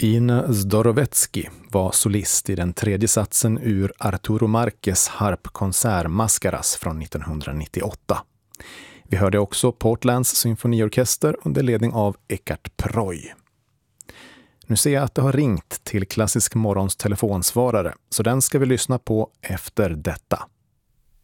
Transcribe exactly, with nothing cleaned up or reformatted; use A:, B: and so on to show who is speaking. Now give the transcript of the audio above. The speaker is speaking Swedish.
A: Ina Zdorowecki var solist i den tredje satsen ur Arturo Marques harpkonsert Mascaras från nittonhundranittioåtta. Vi hörde också Portlands symfoniorkester under ledning av Eckhart Preuss. Nu ser jag att det har ringt till Klassisk Morgons telefonsvarare, så den ska vi lyssna på efter detta.